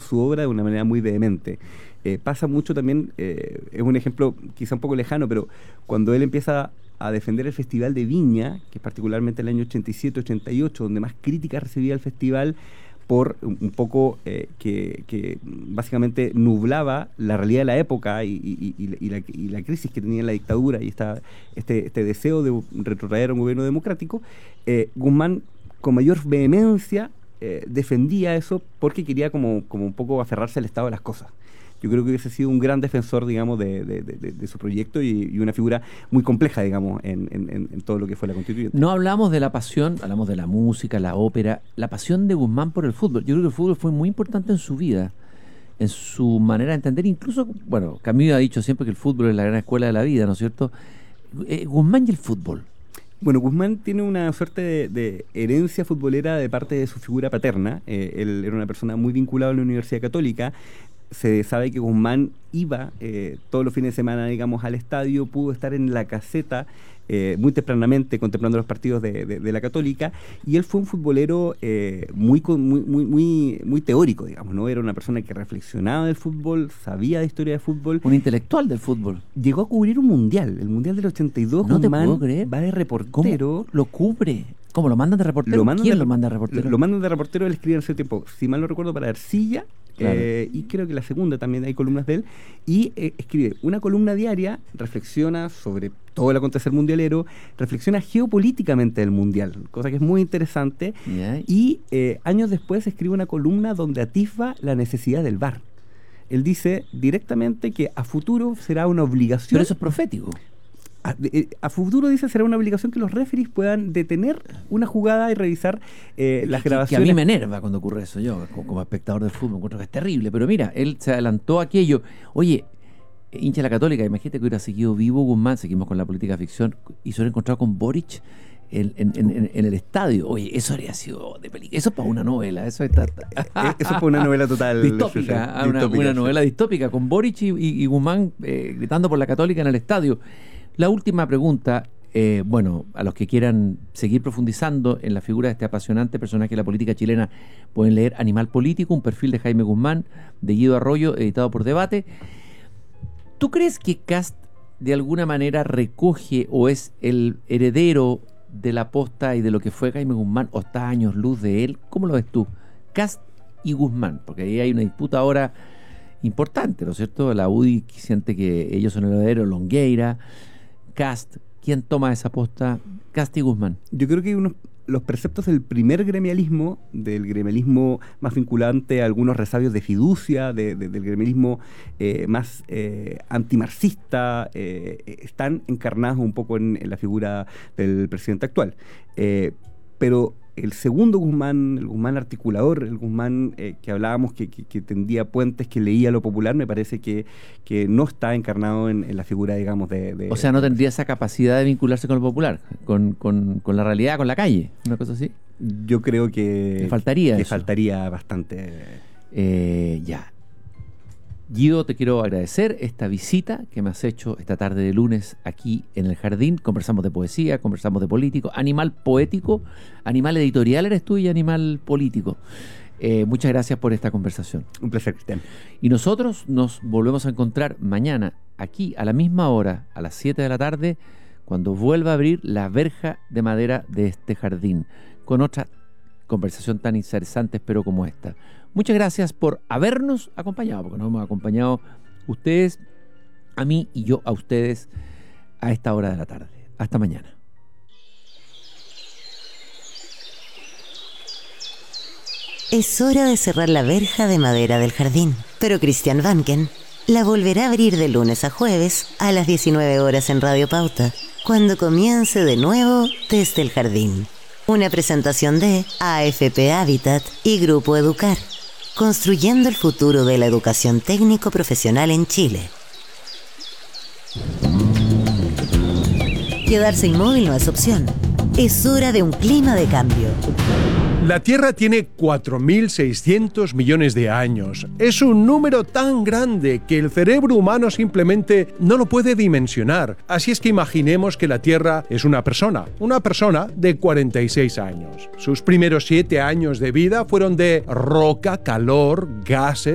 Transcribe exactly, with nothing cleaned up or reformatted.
su obra de una manera muy vehemente. Eh, pasa mucho también, eh, es un ejemplo quizá un poco lejano, pero cuando él empieza a defender el Festival de Viña, que es particularmente el año ochenta y siete ochenta y ocho, donde más críticas recibía el festival por un, un poco eh, que, que básicamente nublaba la realidad de la época y, y, y, y, la, y la crisis que tenía la dictadura y esta, este, este deseo de retrotraer a un gobierno democrático, eh, Guzmán con mayor vehemencia eh, defendía eso porque quería como, como un poco aferrarse al estado de las cosas. Yo creo que hubiese sido un gran defensor, digamos, de, de, de, de su proyecto y, y una figura muy compleja, digamos, en, en, en todo lo que fue la Constituyente. No hablamos de la pasión, hablamos de la música, la ópera, la pasión de Guzmán por el fútbol. Yo creo que el fútbol fue muy importante en su vida, en su manera de entender. Incluso, bueno, Camus ha dicho siempre que el fútbol es la gran escuela de la vida, ¿no es cierto? Eh, Guzmán y el fútbol. Bueno, Guzmán tiene una suerte de, de herencia futbolera de parte de su figura paterna. Eh, él era una persona muy vinculada a la Universidad Católica. Se sabe que Guzmán iba eh, todos los fines de semana, digamos, al estadio, pudo estar en la caseta eh, muy tempranamente contemplando los partidos de, de, de la Católica, y él fue un futbolero eh, muy, muy, muy, muy, muy teórico, digamos, ¿no? Era una persona que reflexionaba del fútbol, sabía de historia de fútbol. Un intelectual del fútbol. Llegó a cubrir un mundial, el mundial del ochenta y dos. No Guzmán te puedo creer. Va de reportero. ¿Cómo lo cubre? ¿Cómo lo mandan de reportero? Lo mandan ¿Quién de, lo manda de reportero? Lo, lo mandan de reportero, él escribe en ese tiempo, si mal no recuerdo, para Ercilla. Claro. Eh, y creo que la segunda también hay columnas de él, y eh, escribe una columna diaria, reflexiona sobre todo el acontecer mundialero, reflexiona geopolíticamente del mundial, cosa que es muy interesante, yeah. y eh, años después escribe una columna donde atisba la necesidad del V A R. Él dice directamente que a futuro será una obligación. Pero eso es profético. A, a futuro, dice, será una obligación que los referees puedan detener una jugada y revisar eh, las que, grabaciones. Que a mí me enerva cuando ocurre eso, yo como, como espectador de fútbol encuentro que es terrible, pero mira, él se adelantó a aquello. Oye, hincha de la Católica, imagínate que hubiera seguido vivo Guzmán, seguimos con la política ficción, y se hubiera encontrado con Boric en, en, en, en el estadio. Oye, eso habría sido de película, eso es para una novela, eso está... eso es para una novela total. Distópica, una, distópica una novela distópica, con Boric y, y, y Guzmán eh, gritando por la Católica en el estadio. La última pregunta, eh, bueno, a los que quieran seguir profundizando en la figura de este apasionante personaje de la política chilena, pueden leer Animal Político, un perfil de Jaime Guzmán, de Guido Arroyo, editado por Debate. ¿Tú crees que Kast de alguna manera recoge o es el heredero de la posta y de lo que fue Jaime Guzmán, o está a años luz de él? ¿Cómo lo ves tú? Kast y Guzmán, porque ahí hay una disputa ahora importante, ¿no es cierto? La U D I siente que ellos son el heredero, Longueira, Kast, ¿quién toma esa posta? Kast y Guzmán. Yo creo que unos, los preceptos del primer gremialismo, del gremialismo más vinculante a algunos resabios de fiducia, de, de, del gremialismo eh, más eh, antimarxista, eh, están encarnados un poco en, en la figura del presidente actual. Eh, pero el segundo Guzmán, el Guzmán articulador, el Guzmán eh, que hablábamos, que, que, que tendía puentes, que leía lo popular, me parece que, que no está encarnado en, en la figura, digamos, de, de... O sea, no tendría esa capacidad de vincularse con lo popular, con, con, con la realidad, con la calle, una cosa así. Yo creo que... Le faltaría que eso. faltaría bastante. Eh, ya. Guido, te quiero agradecer esta visita que me has hecho esta tarde de lunes aquí en el Jardín. Conversamos de poesía, conversamos de político, animal poético, animal editorial eres tú y animal político. Eh, muchas gracias por esta conversación. Un placer, Cristian. Y nosotros nos volvemos a encontrar mañana aquí a la misma hora, a las siete de la tarde, cuando vuelva a abrir la verja de madera de este jardín, con otra conversación tan interesante, espero, como esta. Muchas gracias por habernos acompañado, porque nos hemos acompañado ustedes, a mí y yo a ustedes a esta hora de la tarde. Hasta mañana. Es hora de cerrar la verja de madera del jardín, pero Christian Vanken la volverá a abrir de lunes a jueves a las diecinueve horas en Radio Pauta, cuando comience de nuevo Desde el Jardín. Una presentación de A F P Habitat y Grupo Educar, construyendo el futuro de la educación técnico-profesional en Chile. Quedarse inmóvil no es opción. Es hora de un clima de cambio. La Tierra tiene cuatro mil seiscientos millones de años. Es un número tan grande que el cerebro humano simplemente no lo puede dimensionar. Así es que imaginemos que la Tierra es una persona, una persona de cuarenta y seis años. Sus primeros siete años de vida fueron de roca, calor, gases,